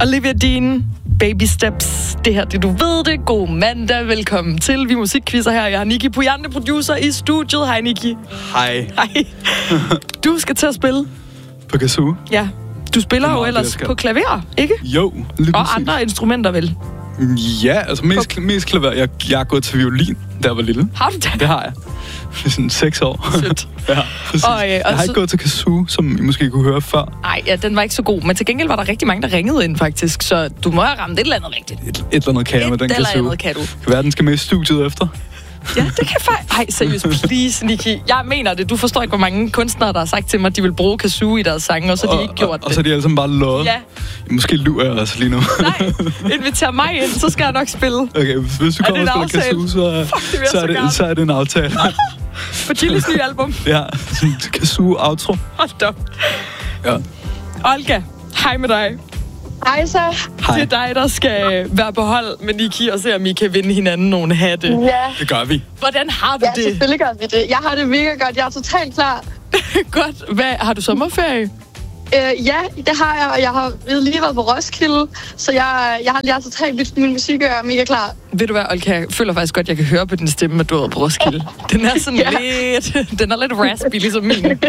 Olivia Dean, Baby Steps. Det her, det du ved det. God mandag. Velkommen til. Vi musikquizzer her. Jeg har Nikki Pujante, producer i studiet. Hej, Nikki. Hej. Hej. Du skal til at spille. På kazoo? Ja. Du spiller jo ellers på klaver, ikke? Jo, lige og præcis. andre instrumenter, vel? Ja, altså mest klaver. Jeg er gået til violin, da jeg var lille. Har du det? Det har jeg. Det er sådan 6 år. Sødt. Ja, præcis. Jeg har ikke gået til kazoo, som I måske kunne høre før. Nej, ja, den var ikke så god. Men til gengæld var der rigtig mange, der ringede ind, faktisk. Så du må have ramt et eller andet rigtigt. Et eller andet kan jeg med den kazoo. Et eller andet kan du. Kan være, den skal med i studiet efter. Ja, det kan faktisk... Ej, seriøst, please, Nikki. Jeg mener det. Du forstår ikke, hvor mange kunstnere, der har sagt til mig, at de vil bruge kazoo i deres sange, og så har de ikke gjort det. Og så er de alle sammen bare løjet. Ja. Måske lyver jeg også lige nu. Nej, inviter mig ind, så skal jeg nok spille. Okay, hvis du kommer og spiller kazoo, så er det en aftale. På Chilis nye album. Ja, sådan kazoo outro. Hold op. Ja. Olga, hej med dig. Hej så. Hej. Det er dig, der skal være på hold med Nikki og se, om I kan vinde hinanden nogle hatte. Ja. Det gør vi. Hvordan har du Ja, det? selvfølgelig gør vi det. Jeg har det mega godt. Jeg er totalt klar. Godt. Hvad, har du sommerferie? Ja, det har jeg, og jeg har lige været på Roskilde, så jeg har totalt lyttet min musik, og jeg er mega klar. Ved du hvad, Olga, jeg føler faktisk godt, jeg kan høre på din stemme, at du har været på Roskilde. Den er sådan den er lidt raspy, ligesom min. Det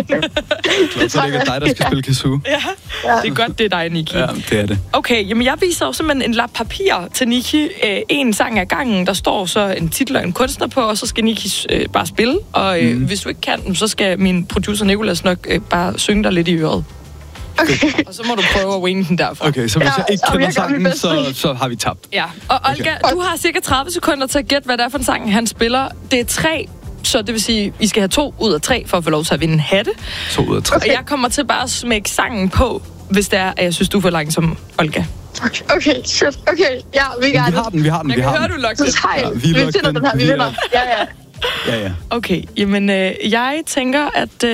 er ikke dig, der skal spille kazoo. Ja, det er godt, det er dig, Nikki. Ja, det er det. Okay, jamen jeg viser jo simpelthen en lap papir til Nikki. En sang ad gangen, der står så en titel og en kunstner på, og så skal Nikki bare spille. Og hvis du ikke kan, så skal min producer Nicolas nok bare synge dig lidt i øret. Okay. Og så må du prøve at winge den derfra. Okay, så hvis jeg ikke kender sangen, så har vi tabt. Ja, og Olga, du har cirka 30 sekunder til at gætte, hvad det er for en sang, han spiller. Det er 3, så det vil sige, I skal have 2 ud af 3 for at få lov til at vinde en hatte. 2 ud af 3. Og jeg kommer til bare at smække sangen på, hvis det er, at jeg synes, du er for langsom, Olga. Okay, shit. Okay, ja, vi gør det. Vi har den. Jeg kan høre, du lukker Så Ja, vi finder den her, vi vinder. Ja. Ja. Okay, jamen jeg tænker, at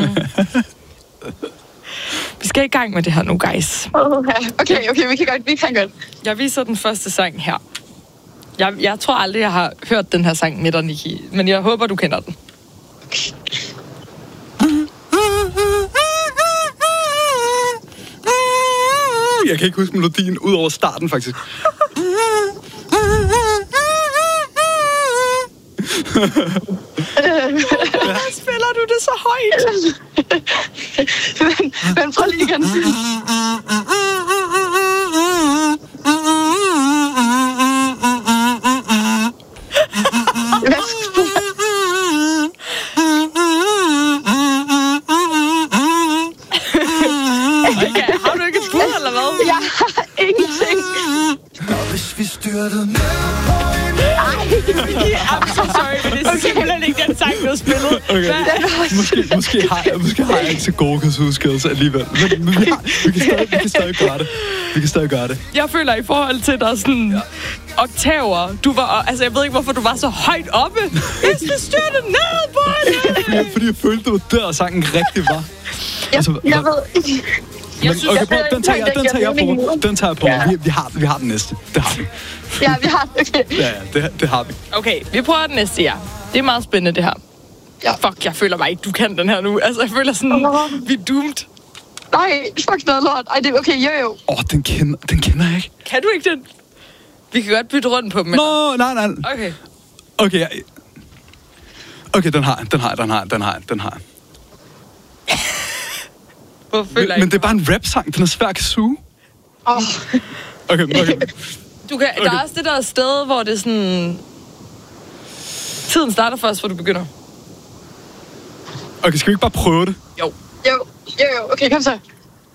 vi skal i gang med det her nu, guys. Okay, vi kan godt. Jeg viser den første sang her. Jeg tror aldrig, jeg har hørt den her sang med dig, Nikki, men jeg håber, du kender den. Jeg kan ikke huske melodien, ud over starten, faktisk. Hvorfor spiller du det så højt? Men prøv lige igen. Okay, har du ikke et bud, eller hvad? Jeg har ingenting. Hvis vi styrtede ned I'm so sorry, men det er simpelthen ikke den sang, du har spillet. Okay. Måske har jeg ikke så gode kazoo-skills alligevel. Men vi kan stadig gøre det. Vi kan stadig gøre det. Jeg føler i forhold til dig sådan oktaver. Du var, altså jeg ved ikke, hvorfor du var så højt oppe. Jeg skal styrte ned på det. Fordi jeg følte, det var der, sangen rigtig var. Altså, Jeg ved ikke. Men, okay, prøv, den tager jeg på. Ja. Vi har den næste. Det har vi. Ja, vi har det. Okay. Ja, det har vi. Okay, vi prøver den næste, ja. Det er meget spændende, det her. Ja. Fuck, jeg føler bare ikke, du kan den her nu. Altså, jeg føler sådan, vi er doomed. Nej, fuck noget lort. Ej, det er okay, jo. Den kender jeg ikke. Kan du ikke den? Vi kan godt bytte rundt på dem. Nå, nej. Okay. Okay, den har jeg. Men det er bare en rap-sang. Den er svær at suge. Okay. Du kan, der er også det der sted, hvor det er sådan... Tiden starter først, hvor du begynder. Okay, skal vi ikke bare prøve det? Jo. Okay, kom så.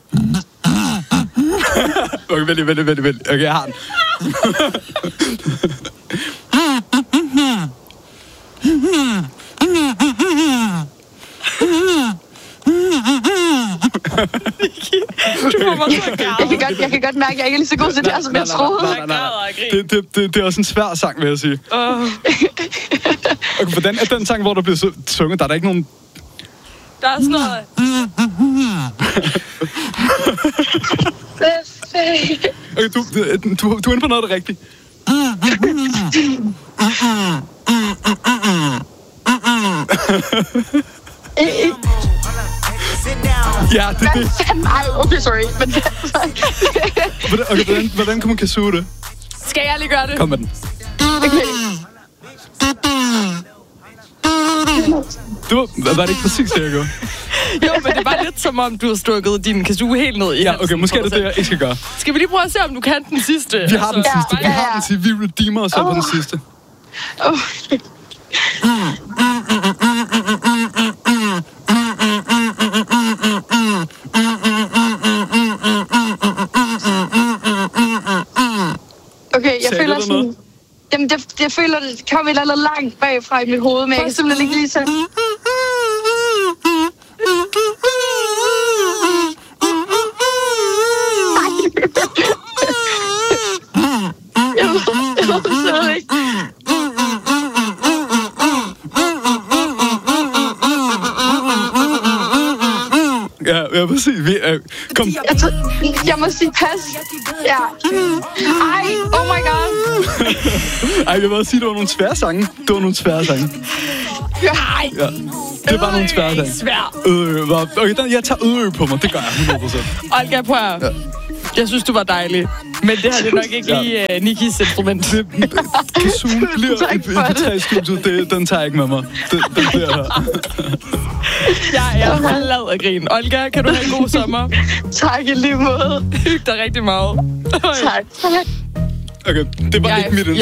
Okay, vent. Okay, jeg har den. Du får mig så gavn. Jeg kan godt mærke, at jeg ikke er lige så god til det her, som jeg troede. Nej. Det er også en svær sang, vil jeg sige. Okay, hvordan er den sang, hvor der bliver sunget? Der er der ikke nogen... Der er sådan noget... Okay, du er inde på noget af det rigtige. Ja, det er det. Okay, sorry. Men Hvordan kunne man kazoo det? Skal jeg lige gøre det? Kom med den. Var det ikke præcis det, jeg gjorde? Jo, men det var lidt som om, du har stukket din kazoo helt ned i Ja, okay, måske er det det, jeg ikke skal gøre. Skal vi lige prøve at se, om du kan den sidste? Vi har den sidste. Vi har den sidste. Vi redeemer os selv på den sidste. Okay, jeg føler sådan... Jamen, jeg føler, det kom et eller andet langt bagfra i mit hoved, men jeg kan simpelthen ikke lige sådan... Jeg ved simpelthen ikke. Ja, præcis. Kom. Jeg må sige pas. Ja. Ej, oh my god. Ej, jeg vil også sige, det var nogle svære sange. Nej. Ja. Det var nogle svære sange. Okay, jeg tager på mig. Det gør jeg 100%. Olga, prøv at... Ja. Jeg synes, du var dejlig. Men det her det er nok ikke lige Nikis instrument. Kazoo bliver i P3-studiet. Den tager jeg ikke med mig. Den bliver her. Jeg er lad af grin. Olga, kan du have en god sommer? Tak i lige måde. Hyg dig rigtig meget. Tak. Okay, det var ikke mit